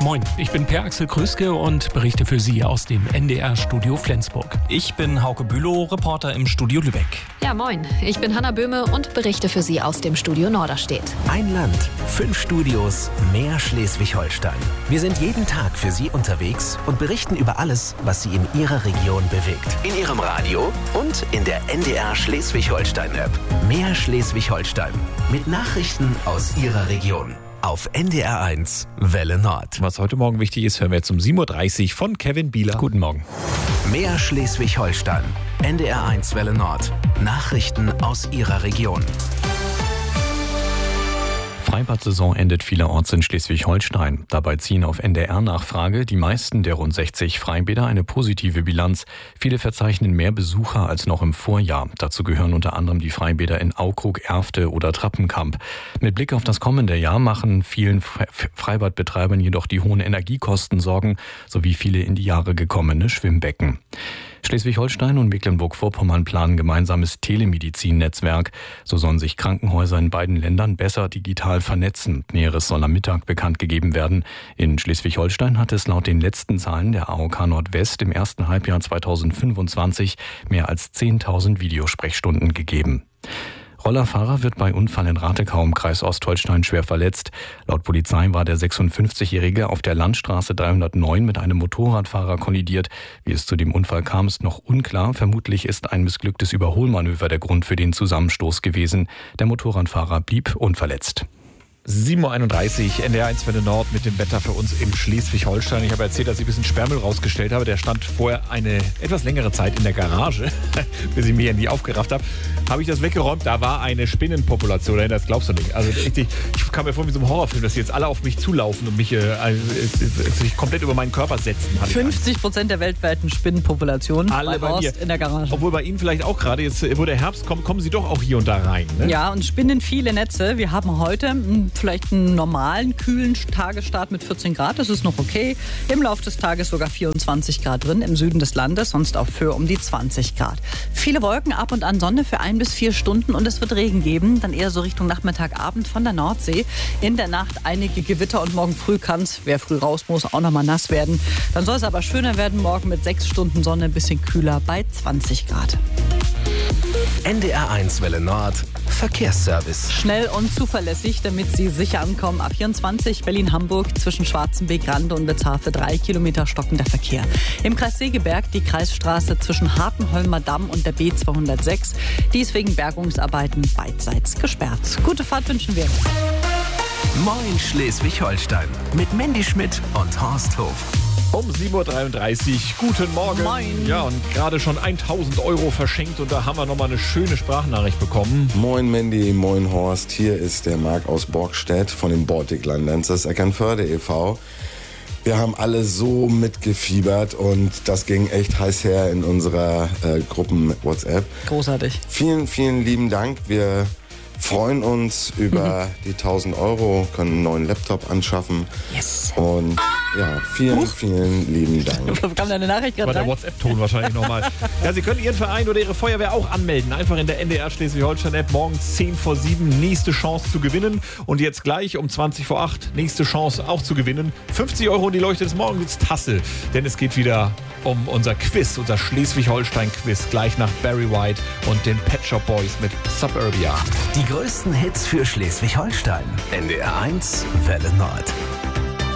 Moin, ich bin Per-Axel Krüske und berichte für Sie aus dem NDR-Studio Flensburg. Ich bin Hauke Bülow, Reporter im Studio Lübeck. Ja, moin, ich bin Hanna Böhme und berichte für Sie aus dem Studio Norderstedt. Ein Land, 5 Studios, mehr Schleswig-Holstein. Wir sind jeden Tag für Sie unterwegs und berichten über alles, was Sie in Ihrer Region bewegt. In Ihrem Radio und in der NDR Schleswig-Holstein-App. Mehr Schleswig-Holstein mit Nachrichten aus Ihrer Region. Auf NDR1 Welle Nord. Was heute Morgen wichtig ist, hören wir jetzt um 7.30 Uhr von Kevin Bieler. Guten Morgen. Mehr Schleswig-Holstein. NDR1 Welle Nord. Nachrichten aus Ihrer Region. Freibad-Saison endet vielerorts in Schleswig-Holstein. Dabei ziehen auf NDR-Nachfrage die meisten der rund 60 Freibäder eine positive Bilanz. Viele verzeichnen mehr Besucher als noch im Vorjahr. Dazu gehören unter anderem die Freibäder in Aukrug, Erfte oder Trappenkamp. Mit Blick auf das kommende Jahr machen vielen Freibadbetreibern jedoch die hohen Energiekosten Sorgen, sowie viele in die Jahre gekommene Schwimmbecken. Schleswig-Holstein und Mecklenburg-Vorpommern planen gemeinsames Telemedizin-Netzwerk. So sollen sich Krankenhäuser in beiden Ländern besser digital vernetzen. Näheres soll am Mittag bekannt gegeben werden. In Schleswig-Holstein hat es laut den letzten Zahlen der AOK Nordwest im ersten Halbjahr 2025 mehr als 10.000 Videosprechstunden gegeben. Rollerfahrer wird bei Unfall in Ratekau im Kreis Ostholstein schwer verletzt. Laut Polizei war der 56-Jährige auf der Landstraße 309 mit einem Motorradfahrer kollidiert. Wie es zu dem Unfall kam, ist noch unklar. Vermutlich ist ein missglücktes Überholmanöver der Grund für den Zusammenstoß gewesen. Der Motorradfahrer blieb unverletzt. 7.31 Uhr, NDR1 Welle Nord mit dem Wetter für uns im Schleswig-Holstein. Ich habe erzählt, dass ich ein bisschen Sperrmüll rausgestellt habe. Der stand vorher eine etwas längere Zeit in der Garage, bis ich mich endlich aufgerafft habe. Habe ich das weggeräumt, da war eine Spinnenpopulation dahinter, das glaubst du nicht. Also ich kam mir vor wie so einem Horrorfilm, dass sie jetzt alle auf mich zulaufen und mich sich komplett über meinen Körper setzen. 50% der weltweiten Spinnenpopulation alle bei Horst mir in der Garage. Obwohl bei Ihnen vielleicht auch gerade, jetzt wo der Herbst kommt, kommen Sie doch auch hier und da rein. Ne? Ja, und spinnen viele Netze. Wir haben heute vielleicht einen normalen, kühlen Tagesstart mit 14 Grad. Das ist noch okay. Im Laufe des Tages sogar 24 Grad drin im Süden des Landes, sonst auf Höhe um die 20 Grad. Viele Wolken, ab und an Sonne für 1 bis 4 Stunden und es wird Regen geben. Dann eher so Richtung Nachmittag, Abend von der Nordsee. In der Nacht einige Gewitter und morgen früh kann es, wer früh raus muss, auch nochmal nass werden. Dann soll es aber schöner werden morgen mit 6 Stunden Sonne, ein bisschen kühler bei 20 Grad. NDR1 Welle Nord. Verkehrsservice. Schnell und zuverlässig, damit Sie sicher ankommen. A24 Berlin-Hamburg zwischen Schwarzenbeek-Rande und Witzhafe 3 Kilometer stockender Verkehr. Im Kreis Segeberg die Kreisstraße zwischen Hartenholmer Damm und der B206. Die ist wegen Bergungsarbeiten beidseits gesperrt. Gute Fahrt wünschen wir. Moin Schleswig-Holstein mit Mandy Schmidt und Horst Hof. Um 7.33 Uhr, guten Morgen. Moin. Ja, und gerade schon 1.000 € verschenkt und da haben wir nochmal eine schöne Sprachnachricht bekommen. Moin Mandy, moin Horst, hier ist der Marc aus Borgstedt von den Baltic-Land Dancers Eckernförde e.V. Wir haben alle so mitgefiebert und das ging echt heiß her in unserer Gruppen-WhatsApp. Großartig. Vielen, vielen lieben Dank. Wir freuen uns über die 1.000 €, können einen neuen Laptop anschaffen. Yes. Und ja, vielen, vielen lieben Dank. Kam da eine Nachricht gerade War der rein? WhatsApp-Ton wahrscheinlich nochmal. Ja, Sie können Ihren Verein oder Ihre Feuerwehr auch anmelden. Einfach in der NDR Schleswig-Holstein-App morgen 10 vor 7 nächste Chance zu gewinnen. Und jetzt gleich um 20 vor 8 nächste Chance auch zu gewinnen. 50 € in die Leuchte des Morgens Tasse. Denn es geht wieder um unser Quiz, unser Schleswig-Holstein-Quiz. Gleich nach Barry White und den Pet Shop Boys mit Suburbia. Die größten Hits für Schleswig-Holstein. NDR1 Welle Nord.